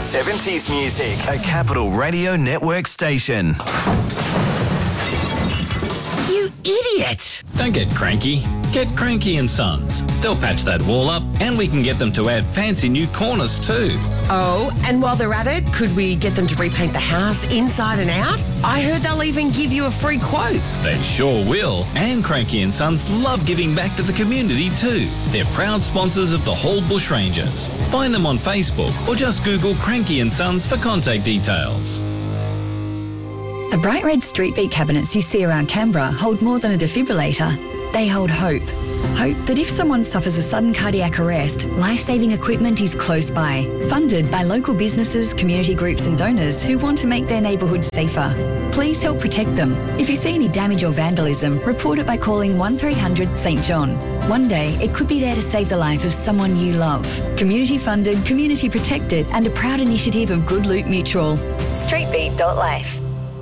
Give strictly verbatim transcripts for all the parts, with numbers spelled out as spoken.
seventies music. A Capital Radio Network station. You idiot! Don't get cranky. Get Cranky and Sons. They'll patch that wall up and we can get them to add fancy new corners too. Oh, and while they're at it, could we get them to repaint the house inside and out? I heard they'll even give you a free quote. They sure will. And Cranky and Sons love giving back to the community too. They're proud sponsors of the Hall Bushrangers. Find them on Facebook or just Google Cranky and Sons for contact details. The bright red street beat cabinets you see around Canberra hold more than a defibrillator. They hold hope. Hope that if someone suffers a sudden cardiac arrest, life-saving equipment is close by. Funded by local businesses, community groups and donors who want to make their neighbourhoods safer. Please help protect them. If you see any damage or vandalism, report it by calling one three hundred St John. One day, it could be there to save the life of someone you love. Community funded, community protected and a proud initiative of Good Loot Mutual. streetbeat dot life.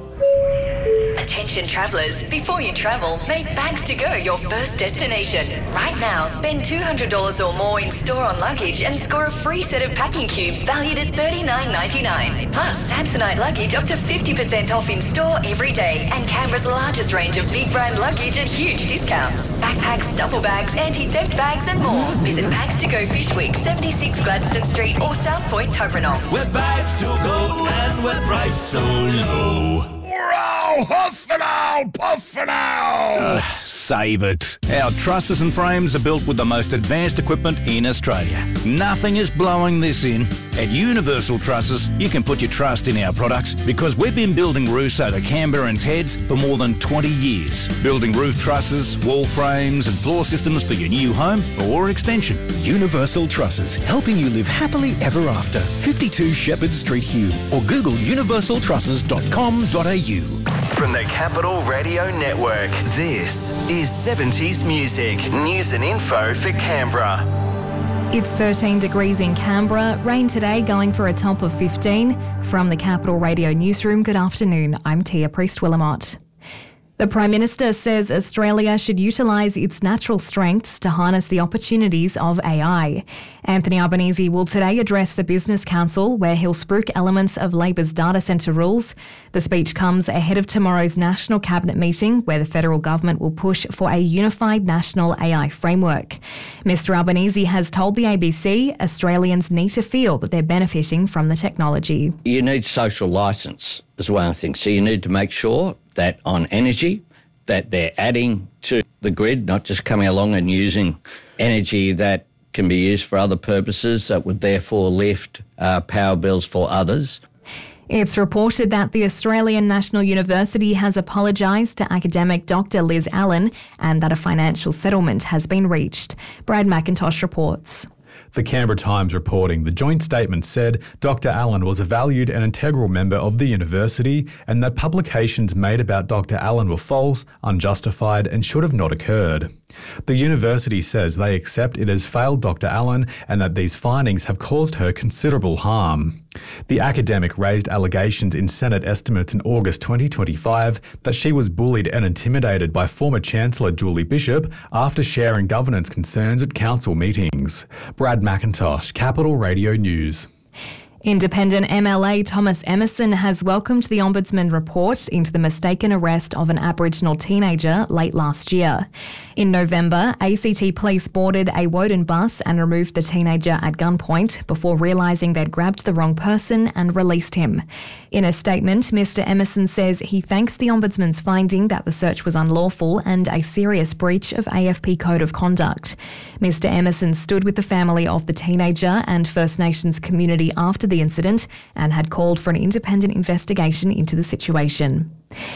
Attention travellers, before you travel, make Bags to Go your first destination. Right now, spend two hundred dollars or more in store on luggage and score a free set of packing cubes valued at thirty-nine ninety-nine. Plus, Samsonite luggage up to fifty percent off in store every day and Canberra's largest range of big brand luggage at huge discounts. Backpacks, duffel bags, anti-theft bags and more. Visit Bags to Go Fish Week, seventy-six Gladstone Street or South Point, Tuggeranong. We're Bags to Go and we're priced so low. Wow, huff and owl, puff and owl. Uh, save it. Our trusses and frames are built with the most advanced equipment in Australia. Nothing is blowing this in. At Universal Trusses, you can put your trust in our products because we've been building roofs over Canberrans' heads for more than twenty years. Building roof trusses, wall frames and floor systems for your new home or extension. Universal Trusses, helping you live happily ever after. fifty-two Shepherd Street, Hume, or Google universal trusses dot com dot a u. From the Capital Radio Network, this is seventies music. News and info for Canberra. It's thirteen degrees in Canberra. Rain today, going for a top of fifteen. From the Capital Radio Newsroom, good afternoon. I'm Tia Priest-Willamott. The Prime Minister says Australia should utilise its natural strengths to harness the opportunities of A I. Anthony Albanese will today address the Business Council, where he'll spruik elements of Labor's data centre rules. The speech comes ahead of tomorrow's National Cabinet meeting, where the federal government will push for a unified national A I framework. Mister Albanese has told the A B C Australians need to feel that they're benefiting from the technology. You need social licence as one thing. So you need to make sure that on energy, that they're adding to the grid, not just coming along and using energy that can be used for other purposes that would therefore lift uh, power bills for others. It's reported that the Australian National University has apologised to academic Doctor Liz Allen and that a financial settlement has been reached. Brad McIntosh reports. The Canberra Times reporting the joint statement said Doctor Allen was a valued and integral member of the university and that publications made about Doctor Allen were false, unjustified and should have not occurred. The university says they accept it has failed Doctor Allen and that these findings have caused her considerable harm. The academic raised allegations in Senate estimates in August twenty twenty-five that she was bullied and intimidated by former Chancellor Julie Bishop after sharing governance concerns at council meetings. Brad McIntosh, Capital Radio News. Independent M L A Thomas Emerson has welcomed the Ombudsman report into the mistaken arrest of an Aboriginal teenager late last year. In November, A C T police boarded a Woden bus and removed the teenager at gunpoint before realising they'd grabbed the wrong person and released him. In a statement, Mister Emerson says he thanks the Ombudsman's finding that the search was unlawful and a serious breach of A F P Code of Conduct. Mister Emerson stood with the family of the teenager and First Nations community after the incident and had called for an independent investigation into the situation.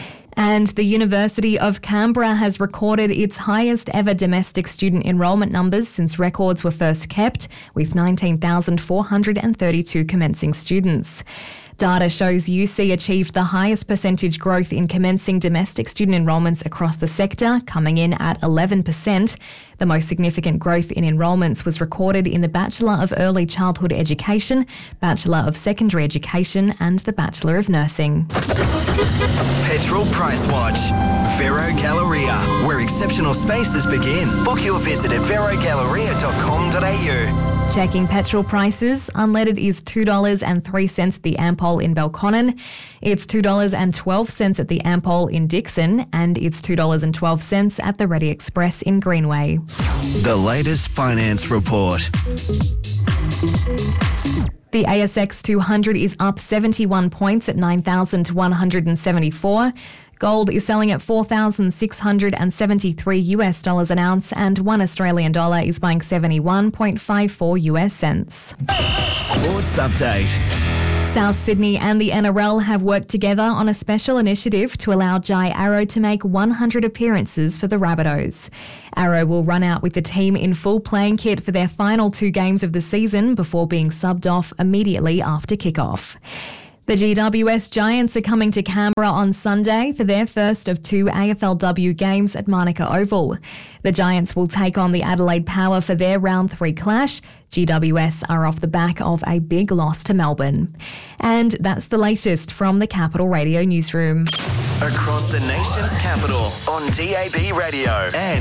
And the University of Canberra has recorded its highest ever domestic student enrolment numbers since records were first kept, with nineteen thousand four hundred thirty-two commencing students. Data shows U C achieved the highest percentage growth in commencing domestic student enrolments across the sector, coming in at eleven percent. The most significant growth in enrolments was recorded in the Bachelor of Early Childhood Education, Bachelor of Secondary Education and the Bachelor of Nursing. Petrol Price Watch. Vero Galleria, where exceptional spaces begin. Book your visit at vero galleria dot com dot a u. Checking petrol prices, unleaded is two dollars and three cents at the Ampol in Belconnen. It's two dollars and twelve cents at the Ampol in Dixon, and it's two dollars and twelve cents at the Ready Express in Greenway. The latest finance report. The A S X two hundred is up seventy-one points at nine thousand one hundred seventy-four. Gold is selling at four thousand six hundred seventy-three U S dollars an ounce, and one Australian dollar is buying seventy-one point five four U S cents. Sports update. South Sydney and the N R L have worked together on a special initiative to allow Jai Arrow to make one hundred appearances for the Rabbitohs. Arrow will run out with the team in full playing kit for their final two games of the season before being subbed off immediately after kickoff. The G W S Giants are coming to Canberra on Sunday for their first of two A F L W games at Manuka Oval. The Giants will take on the Adelaide Power for their round three clash. G W S are off the back of a big loss to Melbourne. And that's the latest from the Capital Radio newsroom. Across the nation's capital on D A B Radio and